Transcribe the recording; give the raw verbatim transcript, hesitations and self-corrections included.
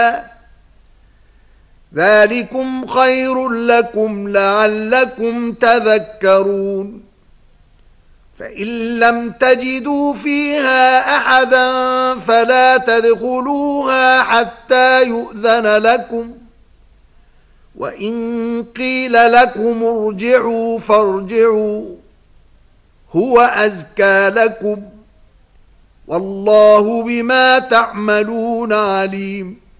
ذلكم خير لكم لعلكم تذكرون فإن لم تجدوا فيها أحدا فلا تدخلوها حتى يؤذن لكم وإن قيل لكم ارجعوا فارجعوا هو أزكى لكم والله بما تعملون عليم